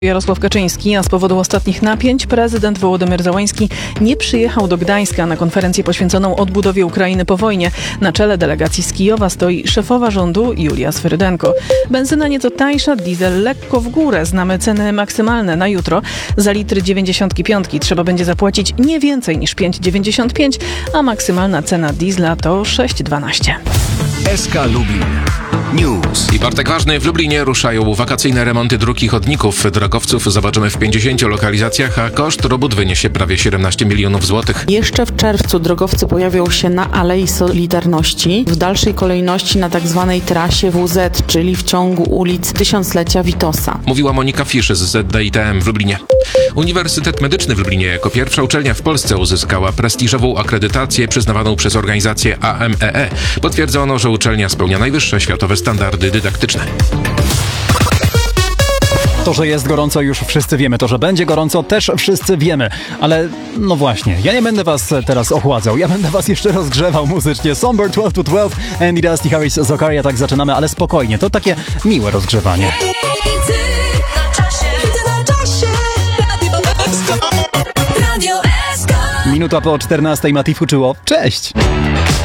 Jarosław Kaczyński, a z powodu ostatnich napięć prezydent Wołodymyr Zełański nie przyjechał do Gdańska na konferencję poświęconą odbudowie Ukrainy po wojnie. Na czele delegacji z Kijowa stoi szefowa rządu Julia Swyrydenko. Benzyna nieco tańsza, diesel lekko w górę. Znamy ceny maksymalne na jutro. Za litr 95 trzeba będzie zapłacić nie więcej niż 5,95, a maksymalna cena diesla to 6,12. SK Lublin News. I Bartek Ważny. W Lublinie ruszają wakacyjne remonty dróg i chodników. Drogowców zobaczymy w 50 lokalizacjach, a koszt robót wyniesie prawie 17 milionów złotych. Jeszcze w czerwcu drogowcy pojawią się na Alei Solidarności, w dalszej kolejności na tzw. trasie WZ, czyli w ciągu ulic Tysiąclecia Witosa. Mówiła Monika Fisz z ZDITM w Lublinie. Uniwersytet Medyczny w Lublinie jako pierwsza uczelnia w Polsce uzyskała prestiżową akredytację przyznawaną przez organizację AMEE. Potwierdzono, że uczelnia spełnia najwyższe światowe standardy dydaktyczne. To, że jest gorąco, już wszyscy wiemy. To, że będzie gorąco, też wszyscy wiemy. Ale no właśnie, ja nie będę was teraz ochładzał. Ja będę was jeszcze rozgrzewał muzycznie. Somber 12 to 12, Andy Dusty, Harris, Zakaria, tak zaczynamy, ale spokojnie. To takie miłe rozgrzewanie. Minuta po 14 Mati Fuczyło. Cześć!